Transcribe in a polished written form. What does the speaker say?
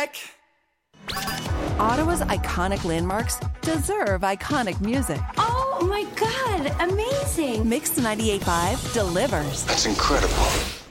check. Ottawa's iconic landmarks deserve iconic music. Oh my God, amazing. Mix 98.5 delivers. That's incredible.